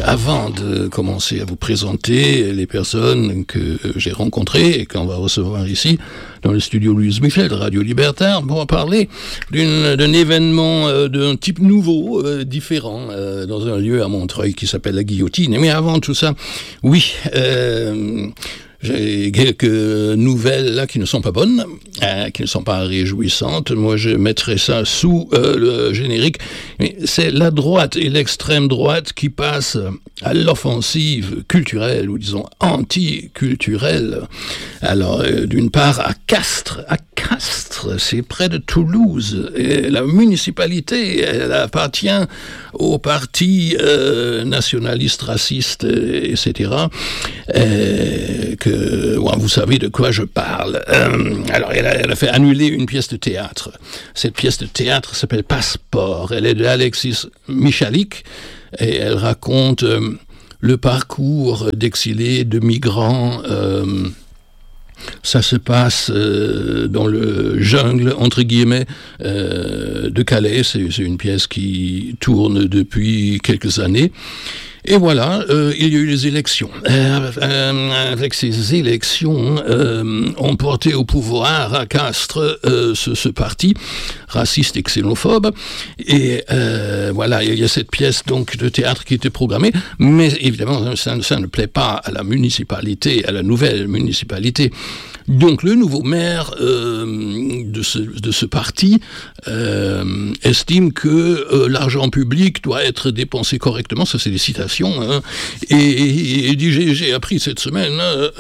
avant de commencer à vous présenter les personnes que j'ai rencontrées et qu'on va recevoir ici dans le studio Louise Michel de Radio Libertaire, on va parler d'un événement d'un type nouveau, différent, dans un lieu à Montreuil qui s'appelle la Guillotine. Mais avant tout ça, oui, j'ai quelques nouvelles là qui ne sont pas bonnes, qui ne sont pas réjouissantes. Moi, je mettrais ça sous le générique. Mais c'est la droite et l'extrême droite qui passent à l'offensive culturelle, ou disons anti-culturelle. Alors, d'une part, à Castres, c'est près de Toulouse. Et la municipalité, elle appartient au parti nationaliste, raciste, etc. Vous savez de quoi je parle. Alors, elle a fait annuler une pièce de théâtre. Cette pièce de théâtre s'appelle Passeport. Elle est de Alexis Michalik et elle raconte le parcours d'exilés, de migrants. Ça se passe dans le jungle, entre guillemets, de Calais. C'est une pièce qui tourne depuis quelques années. Et voilà, il y a eu les élections. Avec ces élections, on portait au pouvoir à Castres ce parti raciste et xénophobe. Et voilà, il y a cette pièce donc de théâtre qui était programmée, mais évidemment, ça ne plaît pas à la municipalité, à la nouvelle municipalité. Donc le nouveau maire de ce parti estime que l'argent public doit être dépensé correctement, ça c'est des citations, hein, et il dit j'ai appris cette semaine,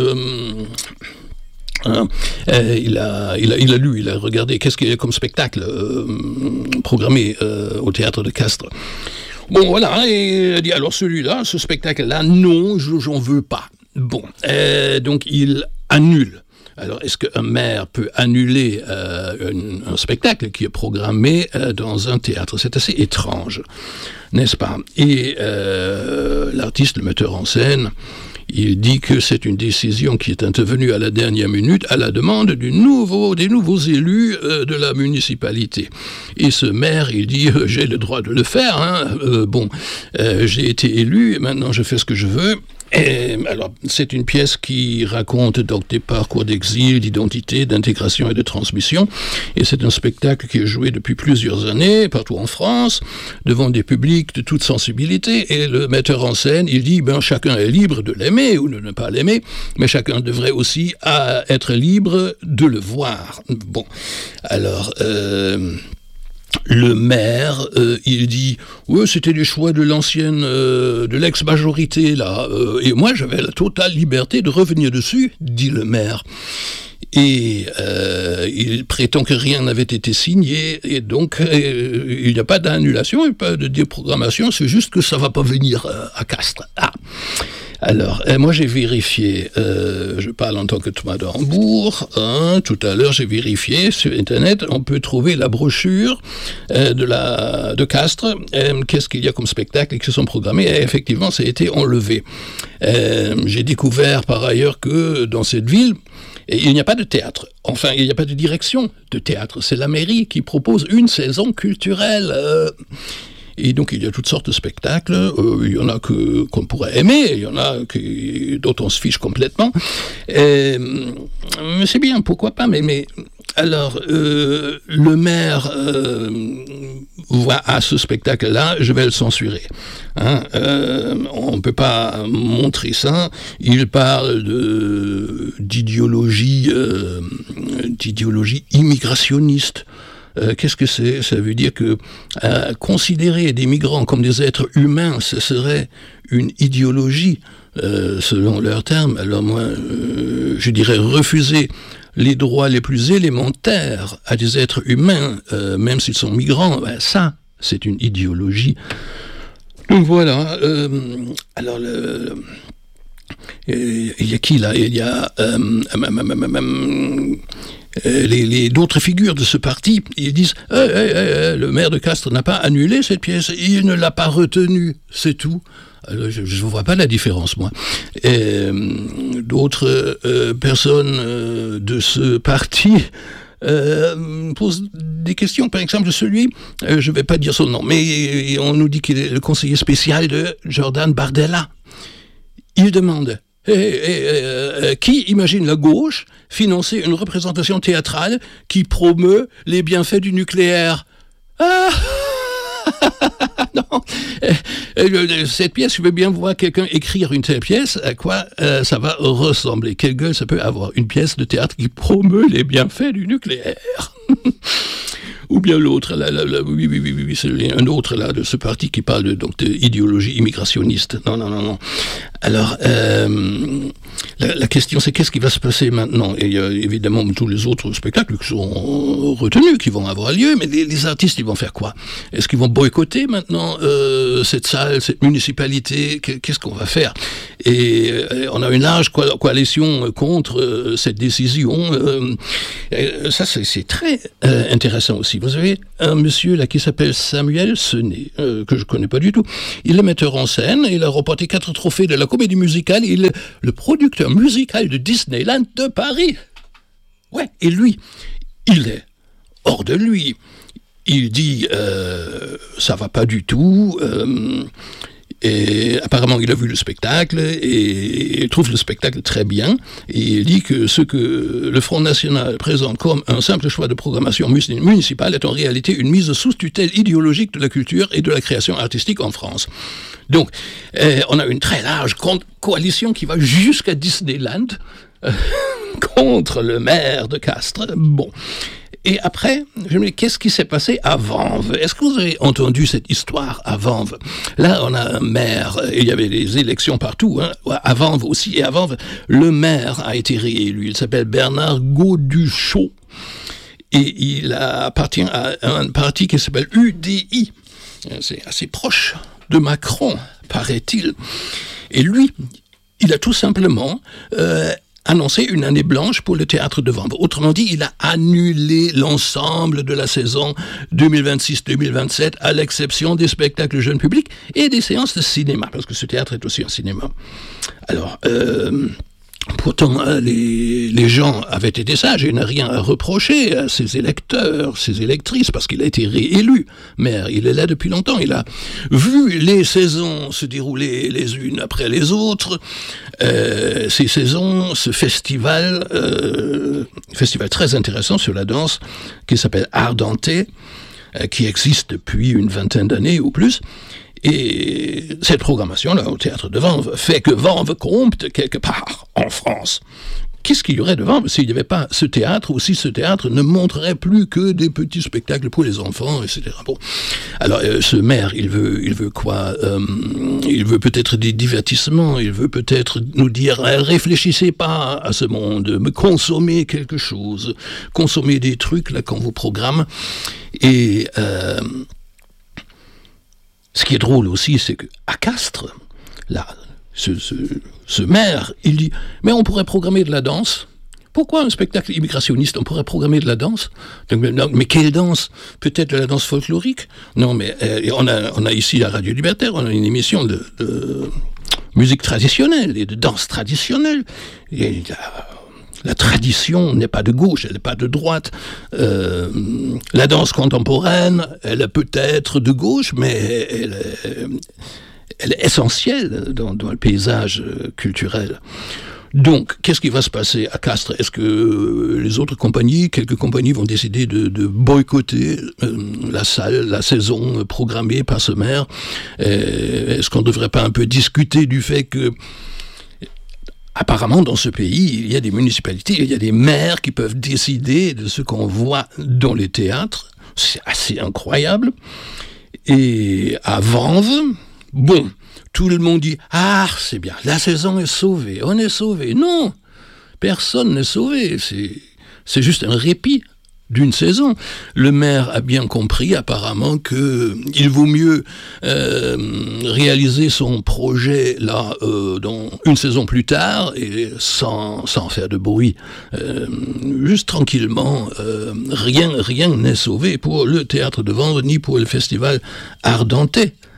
il a lu, il a regardé qu'est-ce qu'il y a comme spectacle programmé au théâtre de Castres. Bon voilà, et il dit alors celui-là, ce spectacle-là, non, j'en veux pas. Bon, donc il annule. Alors, est-ce qu'un maire peut annuler un spectacle qui est programmé dans un théâtre ? C'est assez étrange, n'est-ce pas ? Et l'artiste, le metteur en scène, il dit que c'est une décision qui est intervenue à la dernière minute à la demande des nouveaux élus de la municipalité. Et ce maire, il dit « j'ai le droit de le faire, hein. J'ai été élu, et maintenant je fais ce que je veux ». Et alors, c'est une pièce qui raconte donc des parcours d'exil, d'identité, d'intégration et de transmission. Et c'est un spectacle qui est joué depuis plusieurs années, partout en France, devant des publics de toute sensibilité. Et le metteur en scène, il dit, chacun est libre de l'aimer ou de ne pas l'aimer, mais chacun devrait aussi être libre de le voir. Bon, alors... Le maire, il dit « Oui, c'était les choix de de l'ex-majorité, là. Et moi, j'avais la totale liberté de revenir dessus, dit le maire. » Et il prétend que rien n'avait été signé, et donc il n'y a pas d'annulation et pas de déprogrammation, c'est juste que ça ne va pas venir à Castres. Alors, moi j'ai vérifié, je parle en tant que Thomas de Hambourg, tout à l'heure j'ai vérifié sur Internet, on peut trouver la brochure de Castres, qu'est-ce qu'il y a comme spectacles qui sont programmés, et effectivement ça a été enlevé. J'ai découvert par ailleurs que dans cette ville, il n'y a pas de théâtre, enfin il n'y a pas de direction de théâtre, c'est la mairie qui propose une saison culturelle. Et donc il y a toutes sortes de spectacles, il y en a qu'on pourrait aimer, il y en a dont on se fiche complètement. Mais c'est bien, pourquoi pas, mais alors le maire voit à ce spectacle-là, je vais le censurer. On ne peut pas montrer ça. Il parle d'idéologie immigrationniste. Qu'est-ce que c'est ? Ça veut dire que considérer des migrants comme des êtres humains, ce serait une idéologie, selon leurs termes. Alors moi, je dirais refuser les droits les plus élémentaires à des êtres humains, même s'ils sont migrants, ça, c'est une idéologie. Donc voilà. Alors, il y a qui là ? Il y a d'autres figures de ce parti. Ils disent le maire de Castres n'a pas annulé cette pièce, il ne l'a pas retenue, c'est tout. Alors, je ne vois pas la différence, moi. D'autres personnes de ce parti pose des questions. Par exemple, celui, je ne vais pas dire son nom, mais on nous dit qu'il est le conseiller spécial de Jordan Bardella. Il demande, qui imagine la gauche financer une représentation théâtrale qui promeut les bienfaits du nucléaire? Non, cette pièce, je veux bien voir quelqu'un écrire une telle pièce, à quoi ça va ressembler? Quelle gueule ça peut avoir? Une pièce de théâtre qui promeut les bienfaits du nucléaire. Ou bien l'autre, oui, c'est un autre là de ce parti qui parle d'idéologie immigrationniste. Non. Alors, la question c'est qu'est-ce qui va se passer maintenant? Et il y a évidemment tous les autres spectacles qui sont retenus, qui vont avoir lieu, mais les artistes, ils vont faire quoi? Est-ce qu'ils vont boycotter maintenant cette salle, cette municipalité? Qu'est-ce qu'on va faire? Et on a une large coalition contre cette décision. Ça, c'est très intéressant aussi. Vous avez un monsieur là qui s'appelle Samuel Senet, que je connais pas du tout. Il est metteur en scène, il a remporté 4 trophées de la comédie musicale, il est le producteur musical de Disneyland de Paris. Ouais, et lui, il est hors de lui. Il dit, ça va pas du tout, et apparemment il a vu le spectacle et il trouve le spectacle très bien, et il dit que ce que le Front National présente comme un simple choix de programmation municipale est en réalité une mise sous tutelle idéologique de la culture et de la création artistique en France. Donc, on a une très large coalition qui va jusqu'à Disneyland contre le maire de Castres. Bon. Et après, je me dis, qu'est-ce qui s'est passé à Vanves? Est-ce que vous avez entendu cette histoire à Vanves? Là, on a un maire, il y avait des élections partout, à Vanves aussi, et à Vanves, le maire a été réélu. Il s'appelle Bernard Gauduchot. Et il appartient à un parti qui s'appelle UDI. C'est assez proche de Macron, paraît-il. Et lui, il a tout simplement annoncé une année blanche pour le théâtre de Vanves. Autrement dit, il a annulé l'ensemble de la saison 2026-2027, à l'exception des spectacles jeunes publics et des séances de cinéma, parce que ce théâtre est aussi un cinéma. Alors, pourtant, les gens avaient été sages et il n'a rien à reprocher à ses électeurs, ses électrices, parce qu'il a été réélu maire. Il est là depuis longtemps. Il a vu les saisons se dérouler les unes après les autres. Ces saisons, ce festival très intéressant sur la danse, qui s'appelle Ardenté, qui existe depuis une vingtaine d'années ou plus. Et cette programmation-là, au théâtre de Vanves, fait que Vanves compte quelque part en France. Qu'est-ce qu'il y aurait de Vanves s'il n'y avait pas ce théâtre, ou si ce théâtre ne montrerait plus que des petits spectacles pour les enfants, etc. Bon. Alors, ce maire, il veut quoi? Il veut peut-être des divertissements, il veut peut-être nous dire, réfléchissez pas à ce monde, mais consommez quelque chose, consommez des trucs là qu'on vous programme. Et ce qui est drôle aussi, c'est qu'à Castres, là, ce maire, il dit « Mais on pourrait programmer de la danse. Pourquoi un spectacle immigrationniste? On pourrait programmer de la danse. Mais quelle danse? Peut-être de la danse folklorique? Non, mais on a ici la Radio Libertaire, on a une émission de musique traditionnelle et de danse traditionnelle. Et la tradition n'est pas de gauche, elle n'est pas de droite. La danse contemporaine, elle est peut-être de gauche, mais elle est essentielle dans le paysage culturel. Donc, qu'est-ce qui va se passer à Castres? Est-ce que les autres compagnies, quelques compagnies vont décider de boycotter la salle, la saison programmée par ce maire? Est-ce qu'on ne devrait pas un peu discuter du fait que apparemment, dans ce pays, il y a des municipalités, il y a des maires qui peuvent décider de ce qu'on voit dans les théâtres. C'est assez incroyable. Et à Vanves, bon, tout le monde dit « Ah, c'est bien, la saison est sauvée, on est sauvé. » Non, personne n'est sauvé, c'est juste un répit d'une saison. Le maire a bien compris apparemment qu'il vaut mieux réaliser son projet là dans une saison plus tard et sans faire de bruit, juste tranquillement. Rien n'est sauvé pour le théâtre de Vanves ni pour le festival Ardenté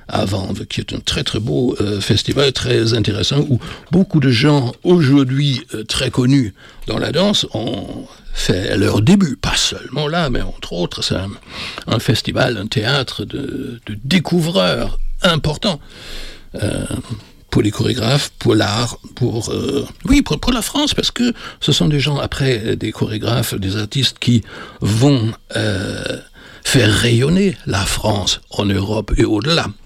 à Vanves, qui est un très très beau festival, très intéressant, où beaucoup de gens aujourd'hui très connus dans la danse ont fait leur début, pas seulement là, mais entre autres, c'est un festival, un théâtre de découvreurs importants. Pour les chorégraphes, pour l'art, pour la France, parce que ce sont des gens, après, des chorégraphes, des artistes qui vont faire rayonner la France en Europe et au-delà.